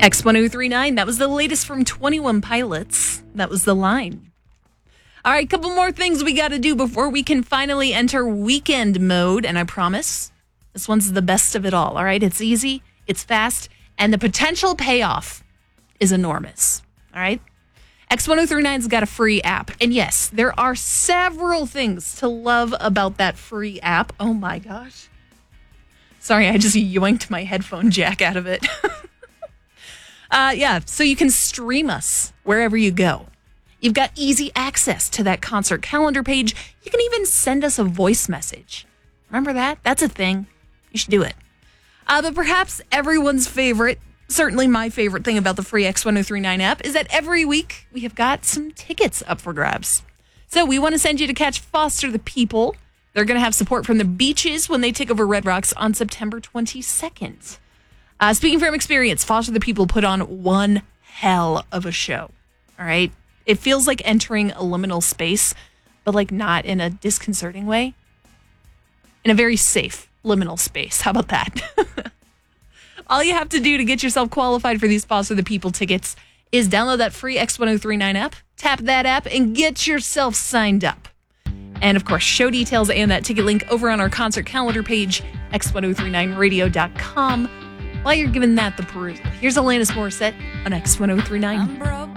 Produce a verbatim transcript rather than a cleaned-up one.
X ten thirty-nine, that was the latest from twenty-one Pilots. That was The Line. All right, couple more things we got to do before we can finally enter weekend mode. And I promise, this one's the best of it all. All right, it's easy, it's fast, and the potential payoff is enormous. All right? X ten thirty-nine's got a free app. And yes, there are several things to love about that free app. Oh my gosh. Sorry, I just yoinked my headphone jack out of it. uh, yeah, so you can stream us wherever you go. You've got easy access to that concert calendar page. You can even send us a voice message. Remember that? That's a thing. You should do it. Uh, but perhaps everyone's favorite, certainly my favorite thing about the free X ten thirty-nine app is that every week we have got some tickets up for grabs. So we want to send you to catch Foster the People. They're going to have support from the Beaches when they take over Red Rocks on September twenty-second. Uh, speaking from experience, Foster the People put on one hell of a show. All right? It feels like entering a liminal space, but like not in a disconcerting way. In a very safe liminal space. How about that? All you have to do to get yourself qualified for these Foster the People tickets is download that free X ten thirty-nine app, tap that app, and get yourself signed up. And of course, show details and that ticket link over on our concert calendar page, X ten thirty-nine radio dot com. While you're giving that the perusal, here's Alanis Morissette on X ten thirty-nine.